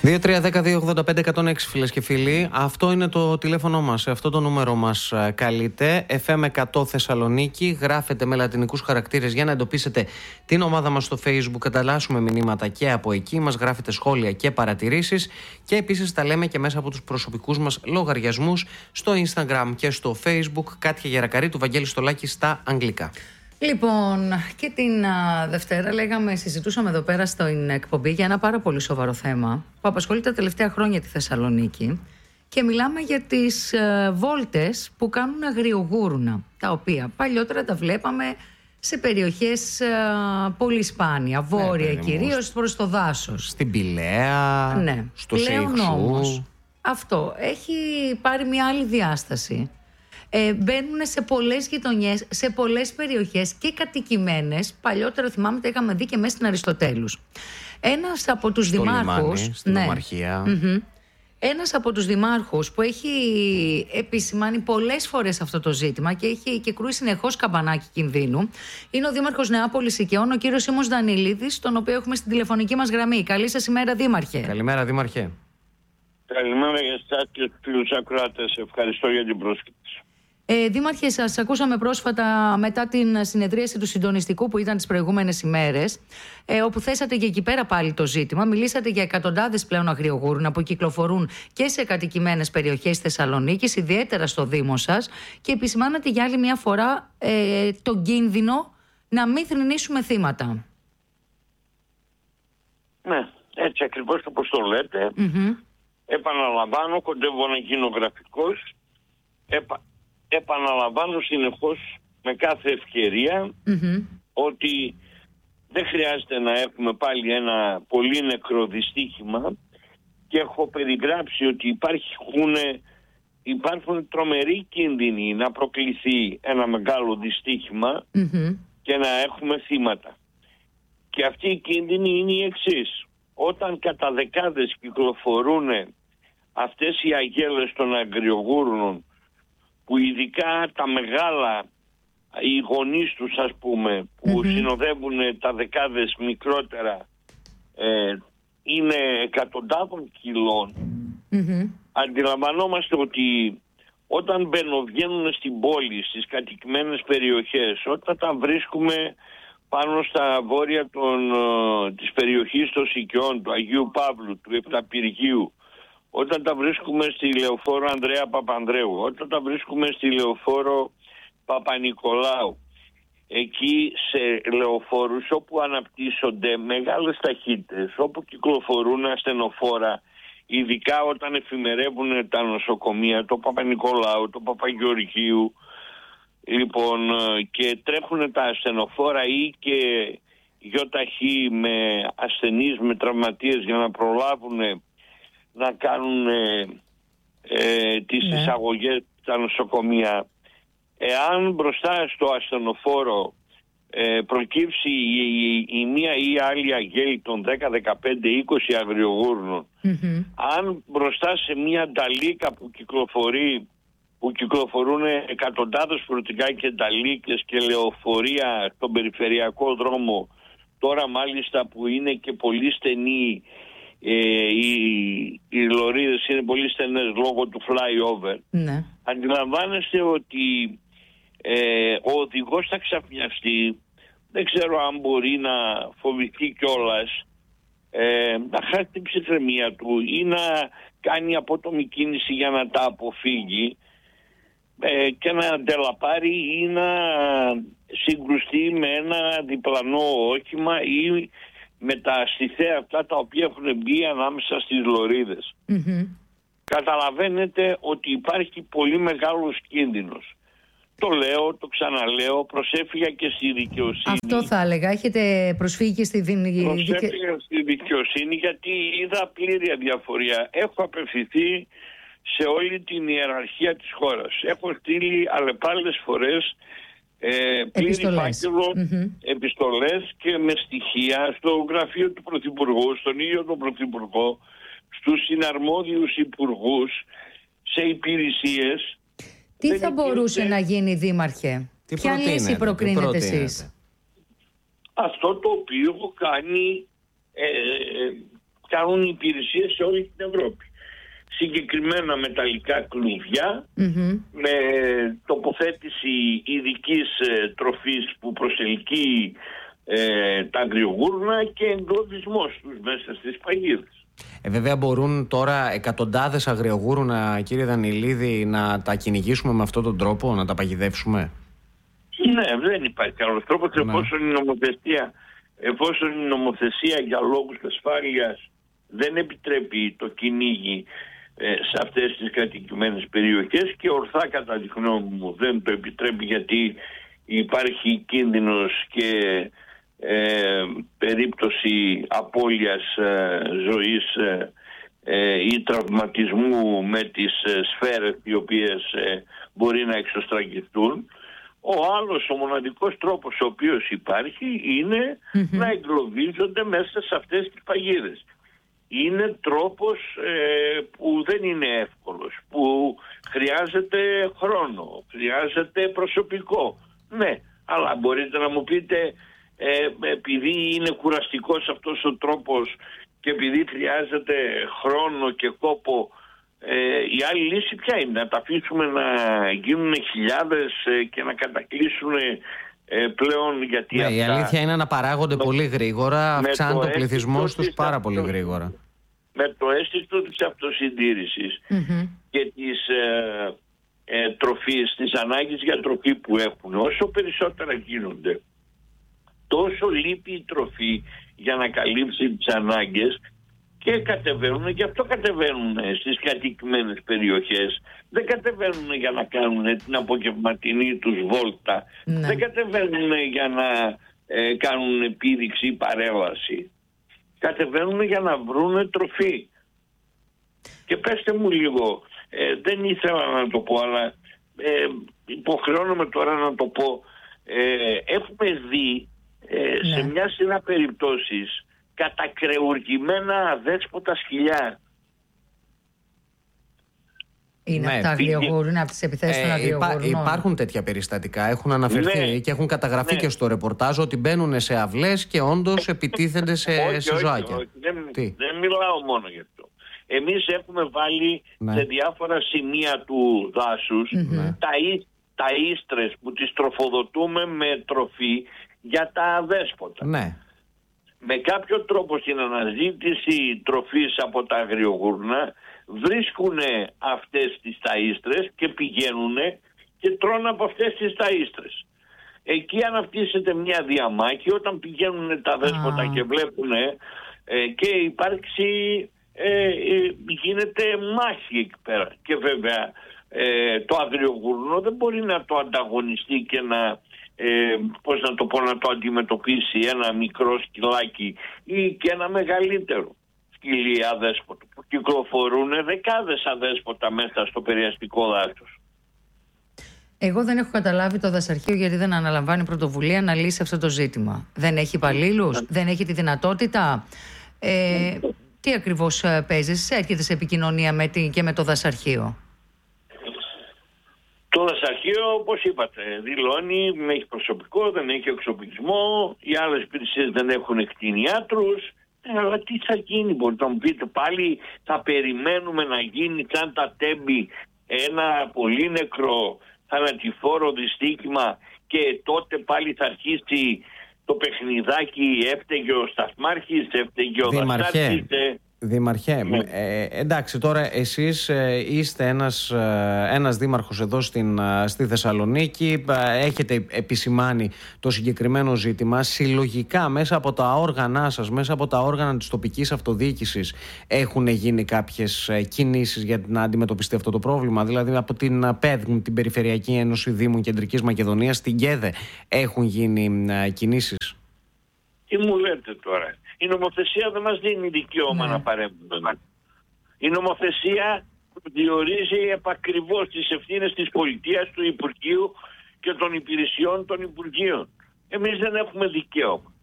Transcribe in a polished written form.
2-3-10-2-85-106 φίλες και φίλοι. Αυτό είναι το τηλέφωνο μας. Σε αυτό το νούμερο μας καλείτε. FM 100 Θεσσαλονίκη. Γράφετε με λατινικούς χαρακτήρες για να εντοπίσετε την ομάδα μας στο Facebook. Ανταλλάσσουμε μηνύματα και από εκεί. Μας γράφετε σχόλια και παρατηρήσεις. Και επίσης τα λέμε και μέσα από τους προσωπικούς μας λογαριασμούς στο Instagram και στο Facebook. Κάτια Γερακαρίτου, Βαγγέλη Στολάκη στα αγγλικά. Λοιπόν, και την Δευτέρα συζητούσαμε εδώ πέρα στην εκπομπή για ένα πάρα πολύ σοβαρό θέμα που απασχολεί τα τελευταία χρόνια τη Θεσσαλονίκη και μιλάμε για τις βόλτες που κάνουν αγριογούρουνα, τα οποία παλιότερα τα βλέπαμε σε περιοχές πολύ σπάνια, βόρεια κυρίως προς το δάσος. Στην Πηλαία, ναι. Στο Σέιχσου. Όμως αυτό έχει πάρει μια άλλη διάσταση. Μπαίνουν σε πολλές γειτονιές, σε πολλές περιοχές και κατοικημένες. Παλιότερα θυμάμαι τα είχαμε δει και μέσα στην Αριστοτέλους. Ένας από τους δημάρχους, λιμάνι, στην Ομαρχία. Ένας από τους δημάρχους που έχει επισημάνει πολλές φορές αυτό το ζήτημα και έχει και κρούει συνεχώς καμπανάκι κινδύνου είναι ο Δήμαρχος Νεάπολης Οικειών, ο κύριος Σίμος Δανιλίδης, τον οποίο έχουμε στην τηλεφωνική μας γραμμή. Καλή σας ημέρα, Δήμαρχε. Καλημέρα, Δήμαρχε. Καλημέρα για εσάς και τους φίλους ακροατές. Ευχαριστώ για την πρόσκληση. Δήμαρχε, σας ακούσαμε πρόσφατα μετά την συνεδρίαση του συντονιστικού που ήταν τις προηγούμενες ημέρες, όπου θέσατε και εκεί πέρα πάλι το ζήτημα. Μιλήσατε για εκατοντάδες πλέον αγριογούρουνα που κυκλοφορούν και σε κατοικημένες περιοχές Θεσσαλονίκης, ιδιαίτερα στο Δήμο σας, και επισημάνατε για άλλη μια φορά τον κίνδυνο να μην θρηνήσουμε θύματα. Ναι, έτσι ακριβώς όπως το λέτε. Επαναλαμβάνω, κοντεύω να γίνω γραφικός. Επαναλαμβάνω συνεχώς με κάθε ευκαιρία ότι δεν χρειάζεται να έχουμε πάλι ένα πολύ νεκρό δυστύχημα και έχω περιγράψει ότι υπάρχουν τρομεροί κίνδυνοι να προκληθεί ένα μεγάλο δυστύχημα και να έχουμε θύματα. Και αυτή η κίνδυνη είναι η εξής. Όταν κατά δεκάδες κυκλοφορούν αυτές οι αγέλες των αγριογούρνων, που ειδικά τα μεγάλα, οι γονείς τους ας πούμε, που συνοδεύουν τα δεκάδες μικρότερα, είναι εκατοντάδων κιλών, αντιλαμβανόμαστε ότι όταν βγαίνουν στην πόλη, στις κατοικημένες περιοχές, όταν τα βρίσκουμε πάνω στα βόρεια της περιοχής των Σικιών, του Αγίου Παύλου, του Επταπυργίου, όταν τα βρίσκουμε στη λεωφόρο Ανδρέα Παπανδρέου, όταν τα βρίσκουμε στη λεωφόρο Παπα-Νικολάου, εκεί σε λεωφόρους όπου αναπτύσσονται μεγάλες ταχύτητες, όπου κυκλοφορούν ασθενοφόρα, ειδικά όταν εφημερεύουν τα νοσοκομεία, το Παπα-Νικολάου, το Παπαγεωργίου, λοιπόν, και τρέχουν τα ασθενοφόρα ή και γιοταχή με ασθενείς, με τραυματίες για να προλάβουν να κάνουν τις εισαγωγές στα νοσοκομεία. Εάν μπροστά στο ασθενοφόρο προκύψει η μία ή η άλλη αγέλη των 10, 15, 20 αγριογούρνων, αν μπροστά σε μία νταλίκα που κυκλοφορούν εκατοντάδες φορτηγά και νταλίκες και λεωφορεία στον περιφερειακό δρόμο, τώρα μάλιστα που είναι και πολύ στενή, οι λωρίδες είναι πολύ στενές λόγω του flyover. Αντιλαμβάνεστε ότι ο οδηγός θα ξαφνιαστεί, δεν ξέρω αν μπορεί να φοβηθεί κιόλας, να χάσει την ψυχραιμία του ή να κάνει απότομη κίνηση για να τα αποφύγει και να αντελαπάρει ή να συγκρουστεί με ένα διπλανό όχημα ή με τα αστιθέα αυτά τα οποία έχουν μπει ανάμεσα στις λωρίδες. Καταλαβαίνετε ότι υπάρχει πολύ μεγάλος κίνδυνος. Το λέω, το ξαναλέω, προσέφυγα και στη δικαιοσύνη. Αυτό θα έλεγα. Έχετε προσφύγει και στη δικαιοσύνη. Προσέφυγα στη δικαιοσύνη γιατί είδα πλήρη αδιαφορία. Έχω απευθυνθεί σε όλη την ιεραρχία της χώρας. Έχω στείλει αλλεπάλληλες φορές πλήρη φάκελο, επιστολές και με στοιχεία στο γραφείο του Πρωθυπουργού, στον ίδιο τον Πρωθυπουργό, στους συναρμόδιους υπουργούς, σε υπηρεσίες. Τι θα μπορούσε να γίνει, Δήμαρχε? Ποια λύση προκρίνετε εσείς? Αυτό το οποίο κάνει κάνουν υπηρεσίες σε όλη την Ευρώπη. Συγκεκριμένα μεταλλικά κλουβιά, με τοποθέτηση ειδικής τροφής που προσελκύει τα αγριογούρνα και εγκλωβισμός τους μέσα στις παγίδες. Βέβαια μπορούν τώρα εκατοντάδες αγριογούρνα, κύριε Δανειλίδη, να τα κυνηγήσουμε με αυτόν τον τρόπο, να τα παγιδεύσουμε? Ναι, δεν υπάρχει άλλος τρόπος, εφόσον η νομοθεσία για λόγους ασφάλειας δεν επιτρέπει το κυνήγι σε αυτές τις κατοικημένες περιοχές, και ορθά κατά τη γνώμη μου δεν το επιτρέπει, γιατί υπάρχει κίνδυνος και περίπτωση απώλειας ζωής ή τραυματισμού με τις σφαίρες οι οποίες μπορεί να εξωστραγγιστούν. Ο μοναδικός τρόπος ο οποίος υπάρχει είναι να εγκλωβίζονται μέσα σε αυτές τις παγίδες. Είναι τρόπος που δεν είναι εύκολος, που χρειάζεται χρόνο, χρειάζεται προσωπικό. Ναι, αλλά μπορείτε να μου πείτε, επειδή είναι κουραστικός αυτός ο τρόπος και επειδή χρειάζεται χρόνο και κόπο, η άλλη λύση ποια είναι? Να τα αφήσουμε να γίνουν χιλιάδες και να κατακλείσουν πλέον, γιατί ναι, η αλήθεια είναι να παράγονται πολύ γρήγορα, αυξάνει το πληθυσμός τους πάρα πολύ γρήγορα. Με το αίσθητο της αυτοσυντήρησης και της τροφής, της ανάγκης για τροφή που έχουν, όσο περισσότερα γίνονται, τόσο λείπει η τροφή για να καλύψει τις ανάγκες, και κατεβαίνουν, και αυτό κατεβαίνουν στις κατοικημένες περιοχές. Δεν κατεβαίνουν για να κάνουν την απογευματινή τους βόλτα. Ναι. Δεν κατεβαίνουν για να κάνουν επίδειξη ή παρέλαση. Κατεβαίνουν για να βρουν τροφή. Και πέστε μου λίγο, δεν ήθελα να το πω, αλλά υποχρεώνομαι τώρα να το πω. Έχουμε δει σε μια σειρά περιπτώσεις κατακρεουργημένα αδέσποτα σκυλιά. Είναι αυτά αγριογούρνα, από τις επιθέσεις των αγριογούρνων? Υπάρχουν τέτοια περιστατικά, έχουν αναφερθεί και έχουν καταγραφεί και στο ρεπορτάζ, ότι μπαίνουν σε αυλές και όντως επιτίθενται σε ζωάκια. Όχι. Δεν μιλάω μόνο γι' αυτό. Εμείς έχουμε βάλει σε διάφορα σημεία του δάσους τα ίστρες που τις τροφοδοτούμε με τροφή για τα αδέσποτα. Ναι. Με κάποιο τρόπο στην αναζήτηση τροφής από τα αγριογούρνα βρίσκουν αυτές τις ταΐστρες και πηγαίνουν και τρώνε από αυτές τις ταΐστρες. Εκεί αναπτύσσεται μια διαμάχη όταν πηγαίνουν τα δέσποτα και βλέπουν και υπάρξει, γίνεται μάχη εκεί πέρα. Και βέβαια το αγριογούρνο δεν μπορεί να το ανταγωνιστεί και να να το αντιμετωπίσει ένα μικρό σκυλάκι ή και ένα μεγαλύτερο σκυλί αδέσποτο, που κυκλοφορούν δεκάδες αδέσποτα μέσα στο περιαστικό δάσος. Εγώ δεν έχω καταλάβει το δασαρχείο γιατί δεν αναλαμβάνει πρωτοβουλία να λύσει αυτό το ζήτημα. Δεν έχει υπαλλήλους, δεν έχει τη δυνατότητα. Τι ακριβώς παίζεις, έρχεται σε επικοινωνία και με το δασαρχείο? Το δασαρχείο, όπως είπατε, δηλώνει, δεν έχει προσωπικό, δεν έχει εξοπλισμό, οι άλλες υπηρεσίες δεν έχουν κτηνιάτρους. Αλλά τι θα γίνει, μπορείτε να μου πείτε? Πάλι θα περιμένουμε να γίνει σαν τα Τέμπη ένα πολύ νεκρό θανατηφόρο δυστύχημα και τότε πάλι θα αρχίσει το παιχνιδάκι? Έφταιγε ο σταθμάρχης, έφταιγε ο δασάρχης. Δήμαρχε, εντάξει, τώρα εσείς είστε ένας δήμαρχος εδώ στη Θεσσαλονίκη, έχετε επισημάνει το συγκεκριμένο ζήτημα. Συλλογικά μέσα από τα όργανά σας, μέσα από τα όργανα της τοπικής αυτοδιοίκησης έχουν γίνει κάποιες κινήσεις για να αντιμετωπιστεί αυτό το πρόβλημα? Δηλαδή από την ΠΕΔΜ, την Περιφερειακή Ένωση Δήμων Κεντρικής Μακεδονίας, στην ΚΕΔΕ έχουν γίνει κινήσεις? Τι μου λέτε τώρα? Η νομοθεσία δεν μας δίνει δικαίωμα να παρέμβουμε. Η νομοθεσία διορίζει επακριβώς τις ευθύνες της πολιτείας, του Υπουργείου και των υπηρεσιών των Υπουργείων. Εμείς δεν έχουμε δικαίωμα.